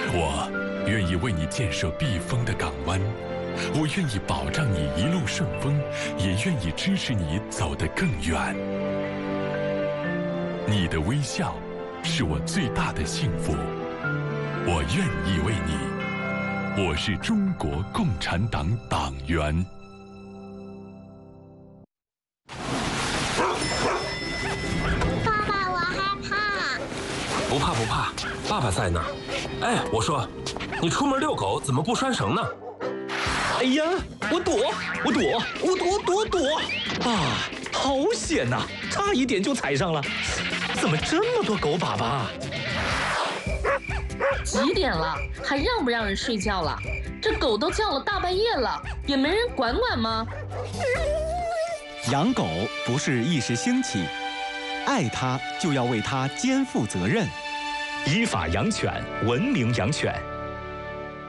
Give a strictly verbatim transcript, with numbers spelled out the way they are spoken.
我愿意为你建设避风的港湾，我愿意保障你一路顺风，也愿意支持你走得更远。你的微笑是我最大的幸福，我愿意为你。我是中国共产党党员。 爸爸，我害怕。 不怕不怕，爸爸在呢。哎，我说，你出门遛狗怎么不拴绳呢？ 哎呀，我躲，我躲，我躲躲躲！啊，好险呐，差一点就踩上了。怎么这么多狗粑粑？ 几点了，还让不让人睡觉了？这狗都叫了大半夜了，也没人管管吗？ 养狗不是一时兴起，爱它就要为它肩负责任。 依法养犬，文明养犬。